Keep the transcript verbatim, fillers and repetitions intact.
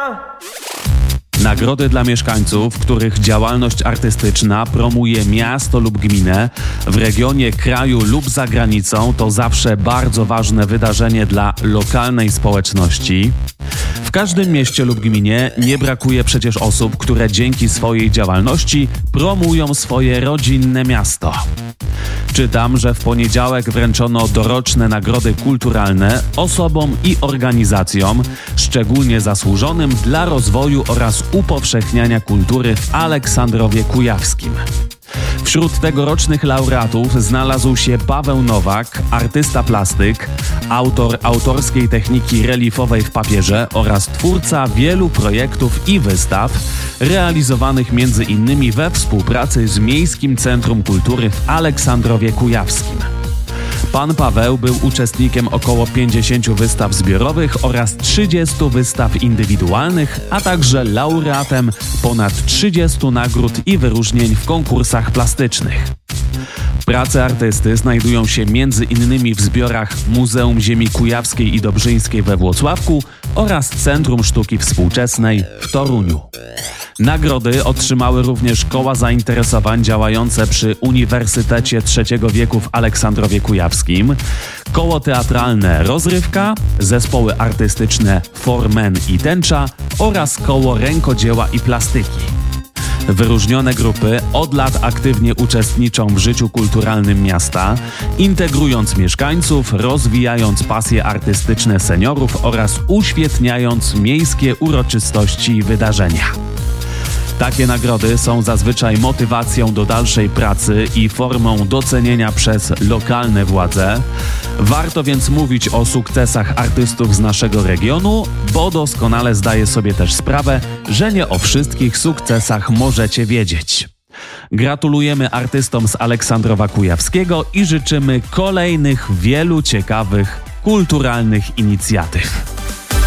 Nagrody dla mieszkańców, których działalność artystyczna promuje miasto lub gminę w regionie, kraju lub za granicą, to zawsze bardzo ważne wydarzenie dla lokalnej społeczności. W każdym mieście lub gminie nie brakuje przecież osób, które dzięki swojej działalności promują swoje rodzinne miasto. Czytam, że w poniedziałek wręczono doroczne nagrody kulturalne osobom i organizacjom szczególnie zasłużonym dla rozwoju oraz upowszechniania kultury w Aleksandrowie Kujawskim. Wśród tegorocznych laureatów znalazł się Paweł Nowak, artysta plastyk, autor autorskiej techniki relifowej w papierze oraz twórca wielu projektów i wystaw realizowanych między innymi we współpracy z Miejskim Centrum Kultury w Aleksandrowie Kujawskim. Pan Paweł był uczestnikiem około pięćdziesięciu wystaw zbiorowych oraz trzydziestu wystaw indywidualnych, a także laureatem ponad trzydziestu nagród i wyróżnień w konkursach plastycznych. Prace artysty znajdują się między innymi w zbiorach Muzeum Ziemi Kujawskiej i Dobrzyńskiej we Włocławku oraz Centrum Sztuki Współczesnej w Toruniu. Nagrody otrzymały również koła zainteresowań działające przy Uniwersytecie Trzeciego Wieku w Aleksandrowie Kujawskim, koło teatralne Rozrywka, zespoły artystyczne Formen i Tęcza oraz koło rękodzieła i plastyki. Wyróżnione grupy od lat aktywnie uczestniczą w życiu kulturalnym miasta, integrując mieszkańców, rozwijając pasje artystyczne seniorów oraz uświetniając miejskie uroczystości i wydarzenia. Takie nagrody są zazwyczaj motywacją do dalszej pracy i formą docenienia przez lokalne władze. Warto więc mówić o sukcesach artystów z naszego regionu, bo doskonale zdaję sobie też sprawę, że nie o wszystkich sukcesach możecie wiedzieć. Gratulujemy artystom z Aleksandrowa Kujawskiego i życzymy kolejnych wielu ciekawych, kulturalnych inicjatyw.